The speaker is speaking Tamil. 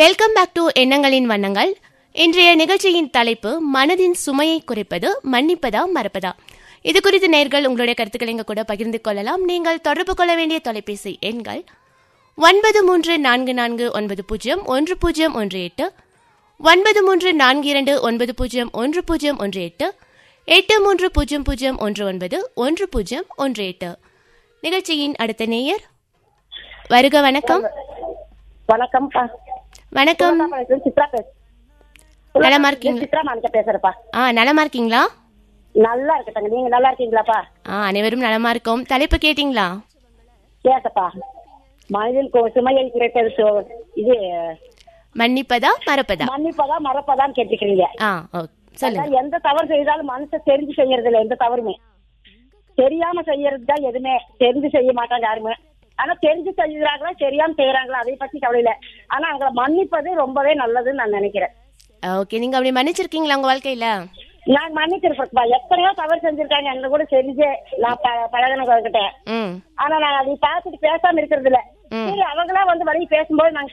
வெல்கம் பேக் டு எண்ணங்களின் வண்ணங்கள். இன்றைய நிகழ்ச்சியின் தலைப்பு மனதின் சுமையை குறைப்பது, மன்னிப்பதா மறப்பதா. இது குறித்து நேயர்கள் உங்களுடைய கருத்துக்களை எங்க கூட பகிர்ந்து கொள்ளலாம். நீங்கள் தொடர்பு கொள்ள வேண்டிய தொலைபேசி எண்கள் 9344901018, 9342901018, 8300191018. நிகழ்ச்சியின் அடுத்த நேயர் வருக. வணக்கம். வணக்கம். வணக்கம். நலமா இருக்கீங்களா? நலமா இருக்கீங்களா? நல்லா இருக்கட்டாங்க. நீங்க நல்லா இருக்கீங்களாப்பா? அனைவரும் நலமா இருக்கோம். தலைப்பு கேட்டீங்களா? கேட்டப்பா. மனதில் சுமையை குறைப்பது இது மன்னிப்பதா மறப்பதா? மன்னிப்பதா மறப்பதான்னு கேட்டுக்கிறீங்க. சொல்லுங்க. எந்த தவறு செய்தாலும் மனுஷன் தெரிஞ்சு செய்யறது இல்லை. எந்த தவறுமே தெரியாம செய்யறது தான். எதுவுமே தெரிஞ்சு செய்ய மாட்டாங்க யாருமே. ஆனா தெரிஞ்சு செய்யறாங்களா தெரியாம செய்யறாங்களா அதை பத்தி கவலை இல்லை. ஆனா அவங்களை மன்னிப்பது ரொம்பவே நல்லதுன்னு நான் நினைக்கிறேன். ஓகே, நீங்க அப்படி மன்னிச்சிருக்கீங்களா உங்க வாழ்க்கையில? நான் மன்னிச்சிருப்பா. எத்தனையோ தவறு செஞ்சிருக்காங்க எங்க கூட செஞ்சு நான் பழகினவங்க கிட்ட. ஆனா நான் அதை பார்த்துட்டு பேசாம இருக்கிறது இல்ல. சரி, அவங்களா வந்து வழி பேசும்போது நாங்க